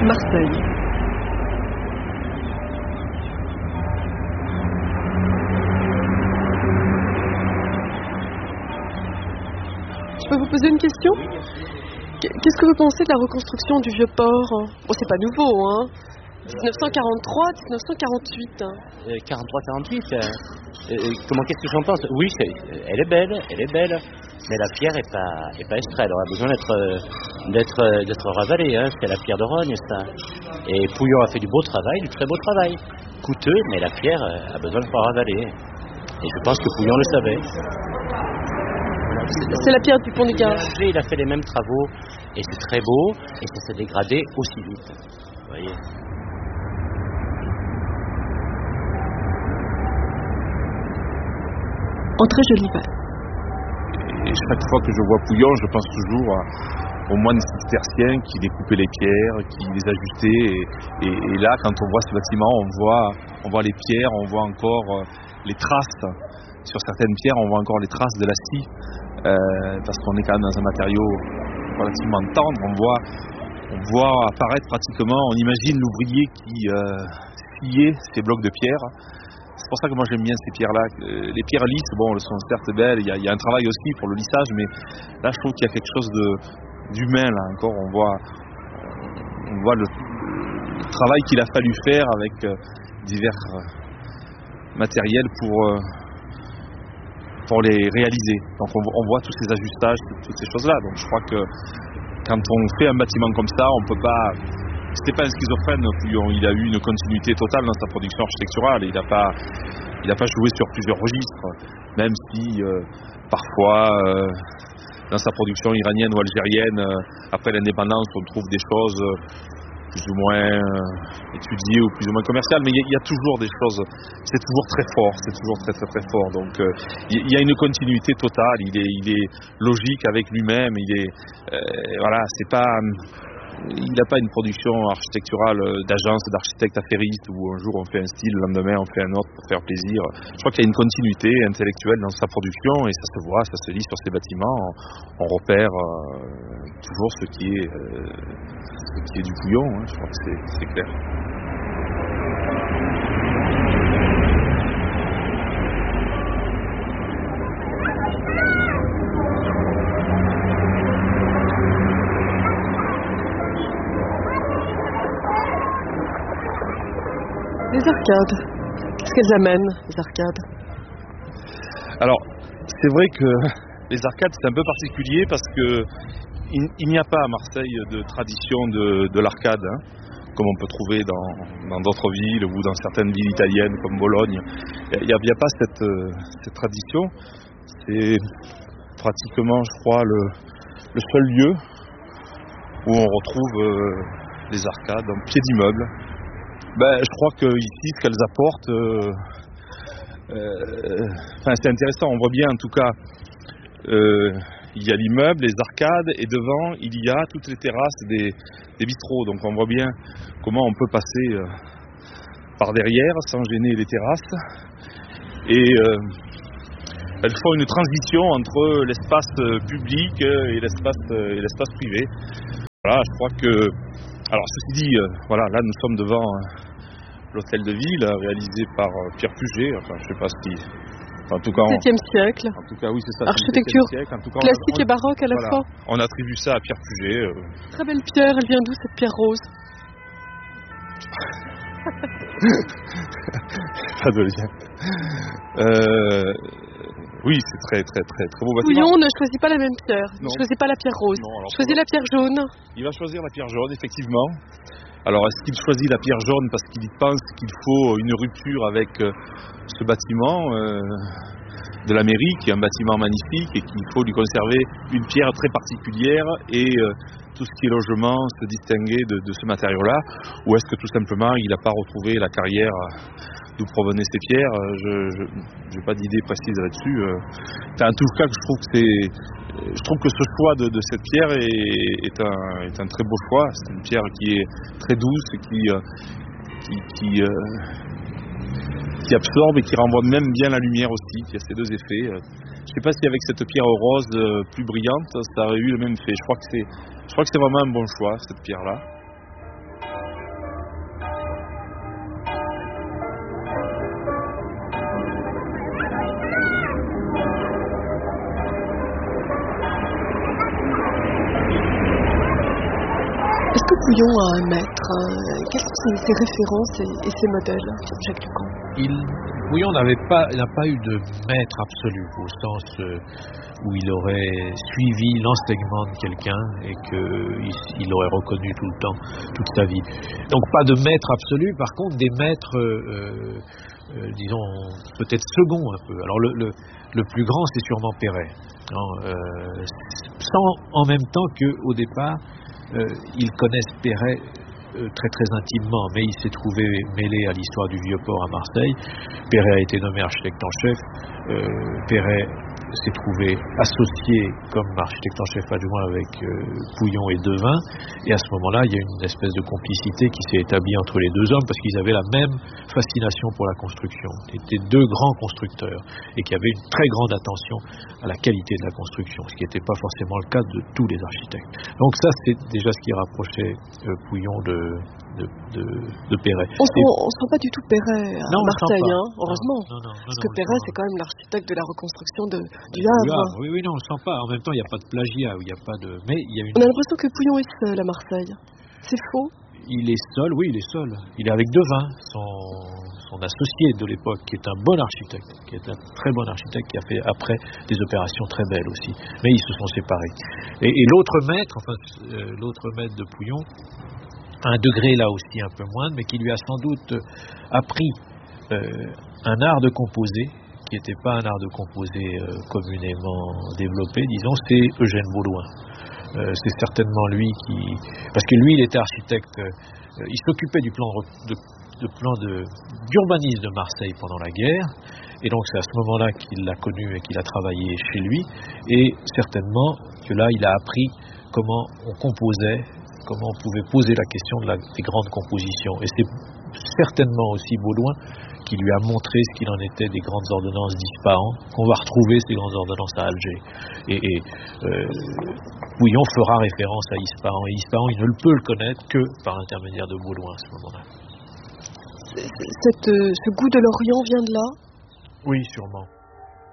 Marseille. Je peux vous poser une question ? Qu'est-ce que vous pensez de la reconstruction du Vieux-Port ? Bon, c'est pas nouveau, hein ? 1943, 1948. 43-48. Comment qu'est-ce que j'en pense ? Oui, elle est belle, mais la pierre est pas extraite. Elle aura besoin d'être ravalée. Hein. C'est la pierre de Rogne, ça. Et Pouillon a fait du très beau travail. Coûteux, mais la pierre a besoin de pas ravaler. Et je pense que Pouillon le savait. C'est la pierre du pont du Gard. Il a fait les mêmes travaux et c'est très beau et ça s'est dégradé aussi vite. Vous voyez. André Jolivet. Et chaque fois que je vois Pouillon, je pense toujours aux moines cisterciens qui découpaient les pierres, qui les ajustaient. Et là, quand on voit ce bâtiment, on voit les pierres, on voit encore les traces. Sur certaines pierres, on voit encore les traces de la scie. Parce qu'on est quand même dans un matériau relativement tendre, on voit apparaître pratiquement, on imagine l'ouvrier qui sciait ces blocs de pierre. C'est pour ça que moi j'aime bien ces pierres-là. Les pierres lisses, bon, elles sont certes belles, il y a un travail aussi pour le lissage, mais là je trouve qu'il y a quelque chose d'humain là encore. On voit le travail qu'il a fallu faire avec divers matériels pour les réaliser. Donc on voit tous ces ajustages, toutes ces choses-là. Donc je crois que quand on fait un bâtiment comme ça, on peut pas... C'était pas un schizophrène, il a eu une continuité totale dans sa production architecturale. Il n'a pas joué sur plusieurs registres, même si parfois dans sa production iranienne ou algérienne, après l'indépendance, on trouve des choses plus ou moins étudiées ou plus ou moins commerciales, mais il y a toujours des choses, c'est toujours très fort, c'est toujours très très très fort. Donc il y a une continuité totale, il est logique avec lui-même, voilà, c'est pas... Il n'a pas une production architecturale d'agence, d'architecte affairiste où un jour on fait un style, le lendemain on fait un autre pour faire plaisir. Je crois qu'il y a une continuité intellectuelle dans sa production et ça se voit, ça se lit sur ces bâtiments. On repère toujours ce qui est du Pouillon, hein. Je crois que c'est clair. Les arcades, qu'est-ce qu'elles amènent, les arcades ? Alors, c'est vrai que les arcades, c'est un peu particulier parce que il n'y a pas à Marseille de tradition de l'arcade, hein, comme on peut trouver dans d'autres villes ou dans certaines villes italiennes comme Bologne. Il n'y a pas cette tradition. C'est pratiquement, je crois, le seul lieu où on retrouve les arcades en pied d'immeuble. Je crois qu'ici, ce qu'elles apportent, c'est intéressant. On voit bien, en tout cas, il y a l'immeuble, les arcades, et devant, il y a toutes les terrasses des bistrots. Donc on voit bien comment on peut passer par derrière sans gêner les terrasses. Et elles font une transition entre l'espace public et l'espace privé. Voilà, je crois que... Alors ceci dit, voilà, là nous sommes devant l'hôtel de ville réalisé par Pierre Puget. Enfin, je sais pas si, en tout cas, 17e siècle. En tout cas, oui, c'est ça. Architecture siècle. En tout cas, classique et baroque à la fois. On attribue ça à Pierre Puget. Très belle pierre. Elle vient d'où cette pierre rose ? Pas de lien. Oui, c'est très très très très beau bâtiment. Pouillon ne choisit pas la même pierre. Il ne choisit pas la pierre rose. Choisit la pierre jaune. Il va choisir la pierre jaune, effectivement. Alors, est-ce qu'il choisit la pierre jaune parce qu'il pense qu'il faut une rupture avec ce bâtiment de la mairie, qui est un bâtiment magnifique, et qu'il faut lui conserver une pierre très particulière et tout ce qui est logement se distinguer de ce matériau-là, ou est-ce que tout simplement il n'a pas retrouvé la carrière d'où provenaient ces pierres? Je n'ai pas d'idée précise là-dessus. En tout cas, je trouve que ce choix de cette pierre est un très beau choix. C'est une pierre qui est très douce, qui absorbe et qui renvoie même bien la lumière aussi, qui a ces deux effets. Je ne sais pas si avec cette pierre rose plus brillante, ça aurait eu le même effet. Je crois que c'est vraiment un bon choix, cette pierre-là. Est-ce que Pouillon a un maître? Quels sont ses références et ses modèles, Jacques Lucan? Pouillon n'a pas eu de maître absolu, au sens où il aurait suivi l'enseignement de quelqu'un et qu'il l'aurait reconnu tout le temps, toute sa vie. Donc pas de maître absolu, par contre des maîtres, disons, peut-être seconds un peu. Alors le plus grand, c'est sûrement Perret, sans en même temps qu'au départ, ils connaissent Perret très très intimement, mais il s'est trouvé mêlé à l'histoire du Vieux-Port à Marseille. Perret a été nommé architecte en chef. Perret s'est trouvé associé comme architecte en chef adjoint avec Pouillon et Devin, et à ce moment-là il y a une espèce de complicité qui s'est établie entre les deux hommes parce qu'ils avaient la même fascination pour la construction. Ils étaient deux grands constructeurs et qui avaient une très grande attention à la qualité de la construction, ce qui n'était pas forcément le cas de tous les architectes. Donc ça, c'est déjà ce qui rapprochait Pouillon de Perret. On sent pas du tout Perret à Marseille, heureusement. Non, parce que Perret, c'est quand même l'architecte de la reconstruction du Havre. Oui, non, on ne sent pas. En même temps, il n'y a pas de plagiat, il n'y a pas de. Mais il y a une. On a l'impression que Pouillon est seul à Marseille. C'est faux? Il est seul, oui, il est seul. Il est avec Devin, son associé de l'époque, qui est un bon architecte, qui est un très bon architecte, qui a fait après des opérations très belles aussi. Mais ils se sont séparés. Et l'autre maître, l'autre maître de Pouillon, à un degré là aussi un peu moindre, mais qui lui a sans doute appris un art de composer, qui n'était pas un art de composer communément développé, disons, c'est Eugène Baudouin. C'est certainement lui parce que lui il était architecte, il s'occupait du plan d'urbanisme de Marseille pendant la guerre, et donc c'est à ce moment-là qu'il l'a connu et qu'il a travaillé chez lui, et certainement que là il a appris comment on composait, comment on pouvait poser la question des grandes compositions, et c'est certainement aussi Baudouin qui lui a montré ce qu'il en était des grandes ordonnances d'Ispahan, qu'on va retrouver ces grandes ordonnances à Alger. Et Pouillon fera référence à Ispahan, et Ispahan, il ne peut le connaître que par l'intermédiaire de Baudouin à ce moment-là. Ce goût de l'Orient vient de là? Oui, sûrement.